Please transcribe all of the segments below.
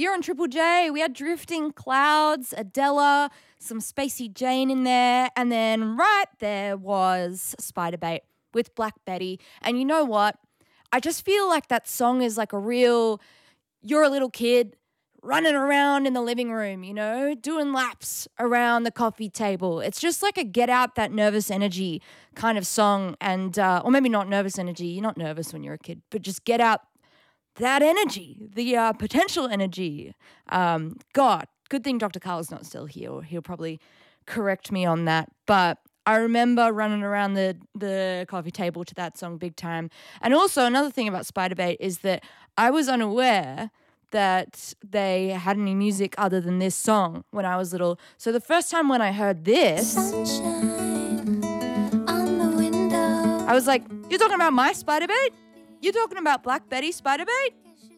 here on Triple J, we had Drifting Clouds, Adela, some Spacey Jane in there, and then right there was Spiderbait with Black Betty. And you know what? I just feel like that song is like a real, you're a little kid running around in the living room, you know, doing laps around the coffee table. It's just like a get out that nervous energy kind of song. And, or maybe not nervous energy. You're not nervous when you're a kid, but just get out that energy, the potential energy. God, good thing Dr. Carl's not still here. He'll probably correct me on that. But I remember running around the coffee table to that song big time. And also another thing about Spiderbait is that I was unaware that they had any music other than this song when I was little. So the first time when I heard this, Sunshine on the window. I was like, you're talking about my Spiderbait? You're talking about Black Betty Spiderbait?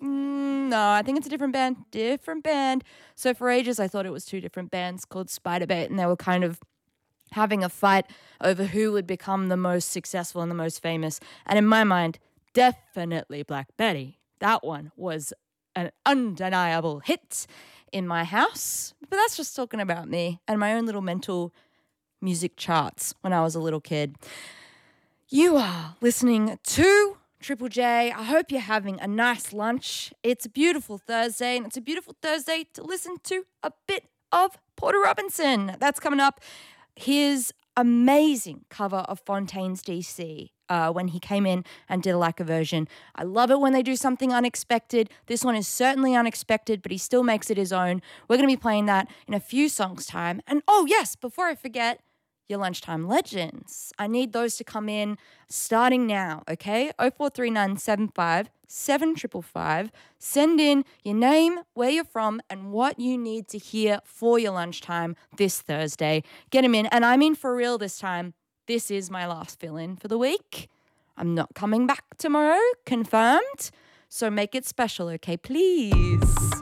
No, I think it's a different band. Different band. So for ages, I thought it was two different bands called Spiderbait, and they were kind of having a fight over who would become the most successful and the most famous. And in my mind, definitely Black Betty. That one was an undeniable hit in my house. But that's just talking about me and my own little mental music charts when I was a little kid. You are listening to Triple J. I hope you're having a nice lunch. It's a beautiful Thursday, and it's a beautiful Thursday to listen to a bit of Porter Robinson. That's coming up. His amazing cover of Fontaine's DC when he came in and did a version. I love it when they do something unexpected. This one is certainly unexpected, but he still makes it his own. We're going to be playing that in a few songs' time. And oh yes, before I forget, your lunchtime legends. I need those to come in starting now, okay? 043975 7555. Send in your name, where you're from, and what you need to hear for your lunchtime this Thursday. Get them in, and I mean for real this time. This is my last fill-in for the week. I'm not coming back tomorrow, confirmed. So make it special, okay, please?